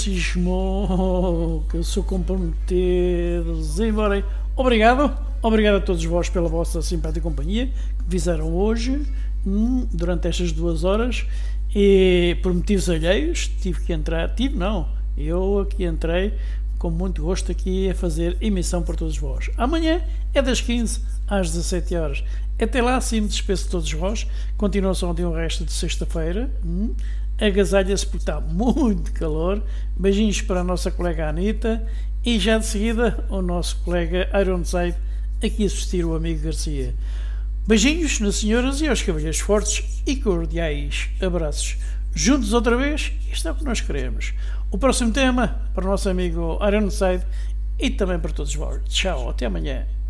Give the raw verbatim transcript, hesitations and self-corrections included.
Cismo, que eu sou comprometido. Embora. Obrigado, obrigado a todos vós pela vossa simpática companhia que fizeram hoje, hum, durante estas duas horas. E por motivos alheios, tive que entrar. Tive, não, eu aqui entrei com muito gosto aqui a fazer emissão por todos vós. Amanhã é das quinze às dezassete horas. Até lá, sim, me despeço de todos vós. Continuação de um resto de sexta-feira. Hum. Agasalha-se porque está muito calor. Beijinhos para a nossa colega Anita e já de seguida o nosso colega Ironside aqui assistir o amigo Garcia. Beijinhos nas senhoras e aos cavalheiros fortes e cordiais abraços. Juntos outra vez, isto é o que nós queremos. O próximo tema para o nosso amigo Ironside e também para todos vós. Tchau, até amanhã.